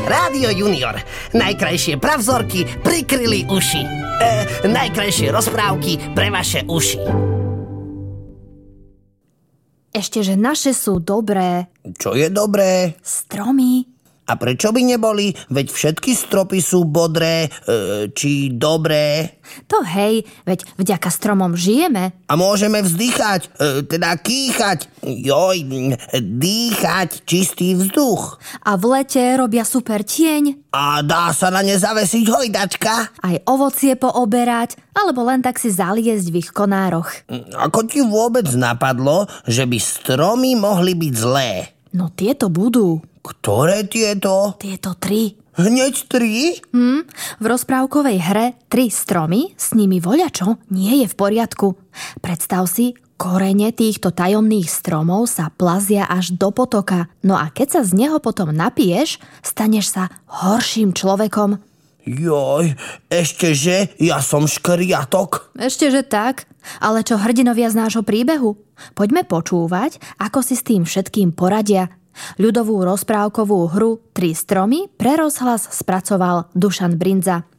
Rádio Junior. Najkrajšie pravzorky prikryli uši. Najkrajšie rozprávky pre vaše uši. Ešte, že naše sú dobré. Čo je dobré? Stromy. A prečo by neboli? Veď všetky stropy sú bodré, či dobré. To hej, veď vďaka stromom žijeme. A môžeme vzdychať, teda kýchať, dýchať čistý vzduch. A v lete robia super tieň. A dá sa na ne zavesiť hojdačka. Aj ovocie pooberať, alebo len tak si zaliesť v ich konároch. Ako ti vôbec napadlo, že by stromy mohli byť zlé? No tieto budú. Ktoré tieto? Tieto 3. Hneď 3? V rozprávkovej hre 3 stromy, s nimi voľačo nie je v poriadku. Predstav si, korene týchto tajomných stromov sa plazia až do potoka. No a keď sa z neho potom napiješ, staneš sa horším človekom. Joj, ešte že ja som škriatok. Ešte že tak, ale čo hrdinovia z nášho príbehu? Poďme počúvať, ako si s tým všetkým poradia. Ľudovú rozprávkovú hru 3 stromy pre rozhlas spracoval Dušan Brindza.